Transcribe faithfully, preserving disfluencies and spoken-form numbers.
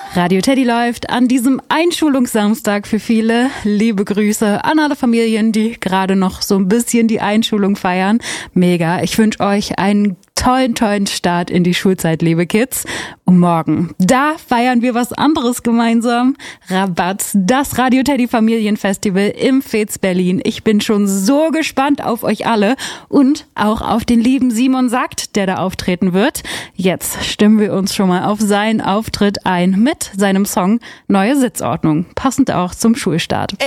Radio Teddy läuft an diesem Einschulungssamstag für viele. Liebe Grüße an alle Familien, die gerade noch so ein bisschen die Einschulung feiern. Mega. Ich wünsche euch einen tollen, tollen Start in die Schulzeit, liebe Kids. Und morgen, da feiern wir was anderes gemeinsam. Rabatz, das Radio Teddy Familienfestival im Fez Berlin. Ich bin schon so gespannt auf euch alle und auch auf den lieben Simon Sackt, der da auftreten wird. Jetzt stimmen wir uns schon mal auf seinen Auftritt ein mit seinem Song Neue Sitzordnung, passend auch zum Schulstart.